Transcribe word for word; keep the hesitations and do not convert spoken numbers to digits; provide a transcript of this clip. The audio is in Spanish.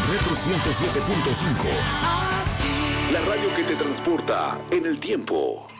Retro ciento siete punto cinco. La radio que te transporta en el tiempo.